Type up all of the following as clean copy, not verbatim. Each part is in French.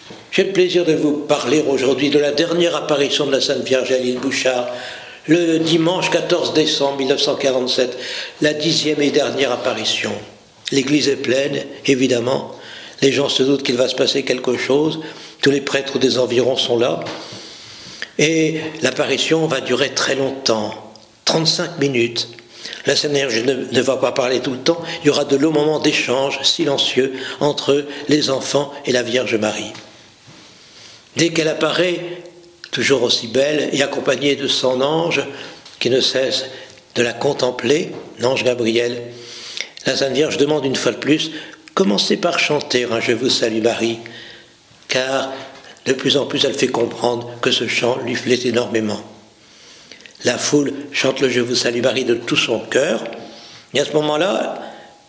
J'ai le plaisir de vous parler aujourd'hui de la dernière apparition de la Sainte Vierge à l'île Bouchard, le dimanche 14 décembre 1947, la 10e et dernière apparition. L'église est pleine, évidemment. Les gens se doutent qu'il va se passer quelque chose. Tous les prêtres des environs sont là. Et l'apparition va durer très longtemps, 35 minutes. La Sainte Vierge ne va pas parler tout le temps. Il y aura de longs moments d'échange silencieux entre les enfants et la Vierge Marie. Dès qu'elle apparaît, toujours aussi belle et accompagnée de son ange, qui ne cesse de la contempler, l'ange Gabriel, la Sainte Vierge demande une fois de plus, commencez par chanter un « Je vous salue Marie », car de plus en plus elle fait comprendre que ce chant lui plaît énormément. La foule chante le « Je vous salue Marie » de tout son cœur, et à ce moment-là,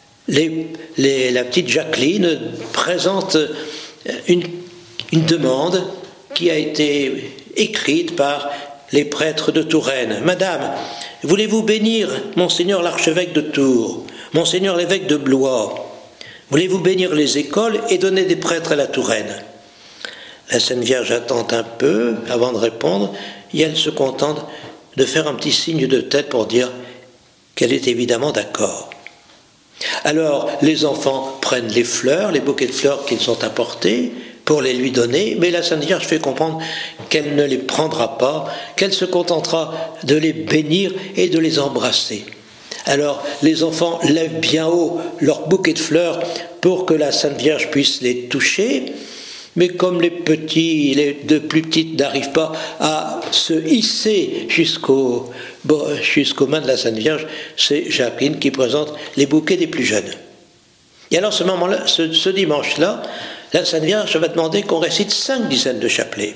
la petite Jacqueline présente une demande qui a été écrite par les prêtres de Touraine. « Madame, voulez-vous bénir Monseigneur l'archevêque de Tours, Monseigneur l'évêque de Blois? Voulez-vous bénir les écoles et donner des prêtres à la Touraine ?» La Sainte Vierge attend un peu avant de répondre, et elle se contente de faire un petit signe de tête pour dire qu'elle est évidemment d'accord. Alors les enfants prennent les fleurs, les bouquets de fleurs qu'ils ont apportés, pour les lui donner, mais la Sainte Vierge fait comprendre qu'elle ne les prendra pas, qu'elle se contentera de les bénir et de les embrasser. Alors les enfants lèvent bien haut leur bouquet de fleurs pour que la Sainte Vierge puisse les toucher, mais comme les deux plus petites n'arrivent pas à se hisser jusqu'aux mains de la Sainte Vierge, c'est Jacqueline qui présente les bouquets des plus jeunes. Et alors ce dimanche-là, la Sainte Vierge va demander qu'on récite 5 dizaines de chapelets.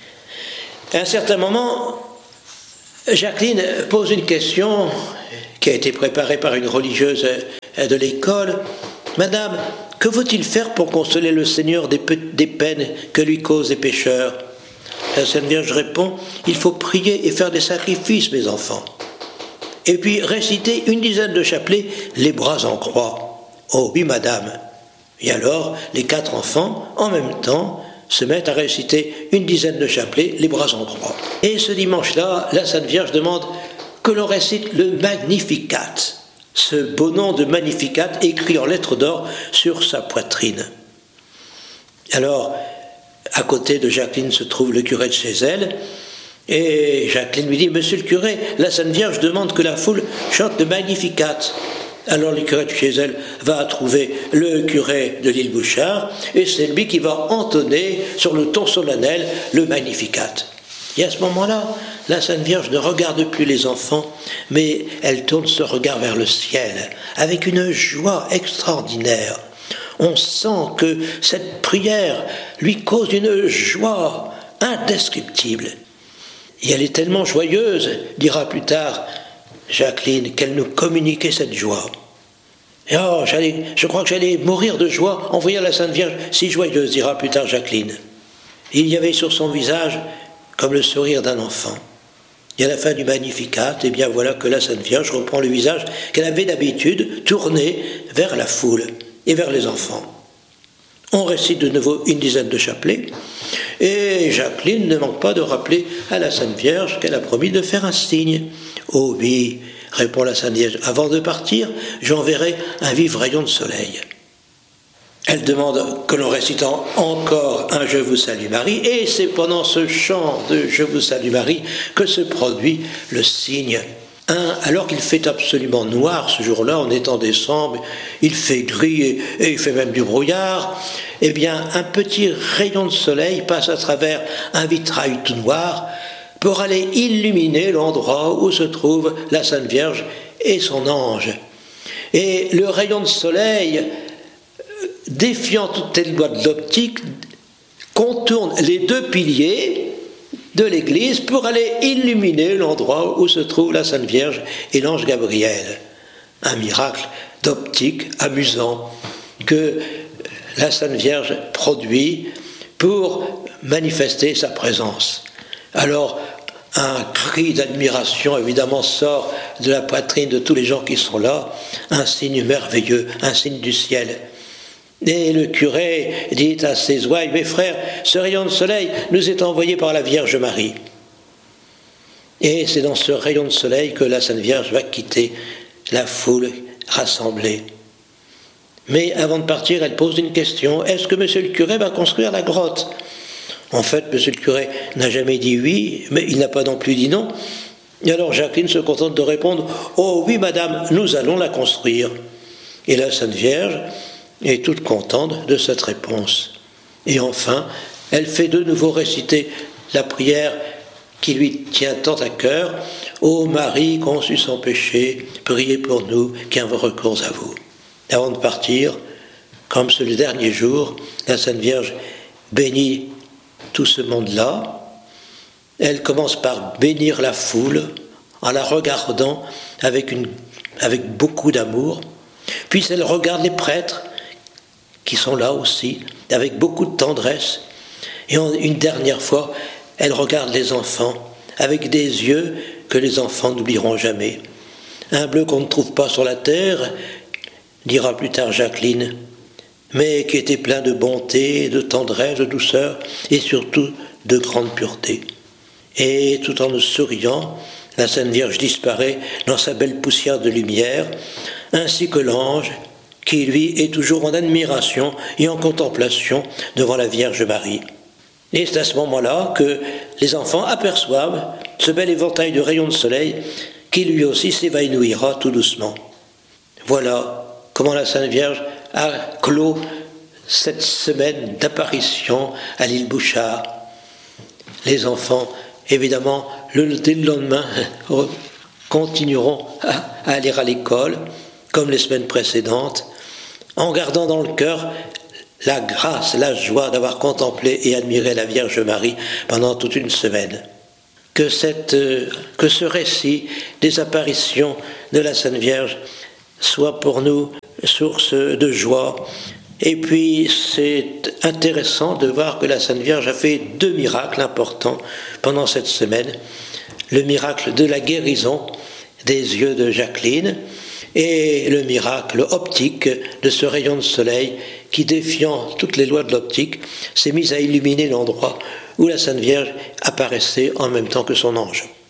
À un certain moment, Jacqueline pose une question qui a été préparée par une religieuse de l'école. « Madame, que faut-il faire pour consoler le Seigneur des peines que lui causent les pécheurs ?» La Sainte Vierge répond « Il faut prier et faire des sacrifices, mes enfants. Et puis réciter 1 dizaine de chapelets, les bras en croix. » « Oh oui, madame. » Et alors, les 4 enfants, en même temps, se mettent à réciter 1 dizaine de chapelets, les bras en croix. Et ce dimanche-là, la Sainte Vierge demande que l'on récite le Magnificat, ce beau nom de Magnificat écrit en lettres d'or sur sa poitrine. Alors, à côté de Jacqueline se trouve le curé de chez elle, et Jacqueline lui dit « Monsieur le curé, la Sainte Vierge demande que la foule chante le Magnificat. » Alors le curé de chez elle va trouver le curé de l'île Bouchard et c'est lui qui va entonner sur le ton solennel le Magnificat. Et à ce moment-là, la Sainte Vierge ne regarde plus les enfants, mais elle tourne son regard vers le ciel avec une joie extraordinaire. On sent que cette prière lui cause une joie indescriptible. Et elle est tellement joyeuse, dira plus tard Jacqueline, qu'elle nous communiquait cette joie. Et oh, je crois que j'allais mourir de joie en voyant la Sainte Vierge si joyeuse, dira plus tard Jacqueline. Il y avait sur son visage comme le sourire d'un enfant. Et à la fin du Magnificat, eh bien voilà que la Sainte Vierge reprend le visage qu'elle avait d'habitude tourné vers la foule et vers les enfants. On récite de nouveau 1 dizaine de chapelets, et Jacqueline ne manque pas de rappeler à la Sainte Vierge qu'elle a promis de faire un signe. « Oh oui, répond la Sainte Vierge, avant de partir, j'enverrai un vif rayon de soleil. » Elle demande que l'on récite encore un « Je vous salue Marie », et c'est pendant ce chant de « Je vous salue Marie » que se produit le signe. Alors qu'il fait absolument noir ce jour-là, on est en décembre, il fait gris et il fait même du brouillard, eh bien un petit rayon de soleil passe à travers un vitrail tout noir pour aller illuminer l'endroit où se trouve la Sainte Vierge et son ange. Et le rayon de soleil, défiant toutes les lois de l'optique, contourne les 2 piliers de l'église pour aller illuminer l'endroit où se trouve la Sainte Vierge et l'ange Gabriel. Un miracle d'optique amusant que la Sainte Vierge produit pour manifester sa présence. Alors, un cri d'admiration évidemment sort de la poitrine de tous les gens qui sont là, un signe merveilleux, un signe du ciel. Et le curé dit à ses ouailles, mes frères, ce rayon de soleil nous est envoyé par la Vierge Marie. Et c'est dans ce rayon de soleil que la Sainte Vierge va quitter la foule rassemblée. Mais avant de partir, elle pose une question. Est-ce que monsieur le curé va construire la grotte? En fait, monsieur le curé n'a jamais dit oui, mais il n'a pas non plus dit non. Et alors Jacqueline se contente de répondre « Oh oui, madame, nous allons la construire ». Et la Sainte Vierge est toute contente de cette réponse. Et enfin, elle fait de nouveau réciter la prière qui lui tient tant à cœur. « Ô Marie conçue sans péché, priez pour nous qui avons recours à vous ». Avant de partir, comme c'est le dernier jour, la Sainte Vierge bénit tout ce monde-là. Elle commence par bénir la foule en la regardant avec beaucoup d'amour. Puis elle regarde les prêtres qui sont là aussi, avec beaucoup de tendresse. Et une dernière fois, elle regarde les enfants avec des yeux que les enfants n'oublieront jamais. Un bleu qu'on ne trouve pas sur la terre, dira plus tard Jacqueline, mais qui était plein de bonté, de tendresse, de douceur et surtout de grande pureté. Et tout en souriant, la Sainte Vierge disparaît dans sa belle poussière de lumière, ainsi que l'ange qui, lui, est toujours en admiration et en contemplation devant la Vierge Marie. Et c'est à ce moment-là que les enfants aperçoivent ce bel éventail de rayons de soleil qui lui aussi s'évanouira tout doucement. Voilà comment la Sainte Vierge a clos cette semaine d'apparition à l'île Bouchard. Les enfants, évidemment, dès le lendemain, continueront à aller à l'école, comme les semaines précédentes, en gardant dans le cœur la grâce, la joie d'avoir contemplé et admiré la Vierge Marie pendant toute une semaine. Que ce récit des apparitions de la Sainte Vierge soit pour nous source de joie. Et puis c'est intéressant de voir que la Sainte Vierge a fait 2 miracles importants pendant cette semaine. Le miracle de la guérison des yeux de Jacqueline et le miracle optique de ce rayon de soleil qui, défiant toutes les lois de l'optique, s'est mis à illuminer l'endroit où la Sainte Vierge apparaissait en même temps que son ange.